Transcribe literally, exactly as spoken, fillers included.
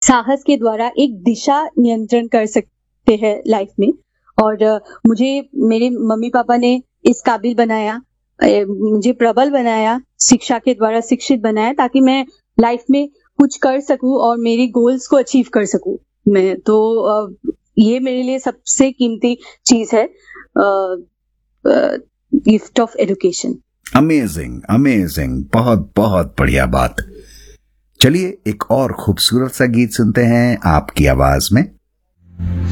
साहस के द्वारा एक दिशा नियंत्रण कर सकते हैं लाइफ में। और मुझे मेरे मम्मी पापा ने इस काबिल बनाया, मुझे प्रबल बनाया, शिक्षा के द्वारा शिक्षित बनाया, ताकि मैं लाइफ में कुछ कर सकूं और मेरी गोल्स को अचीव कर सकूं। मैं तो ये मेरे लिए सबसे कीमती चीज है, gift of education. Amazing amazing, बहुत बहुत बढ़िया बात। चलिए एक और खूबसूरत सा गीत सुनते हैं आपकी आवाज में।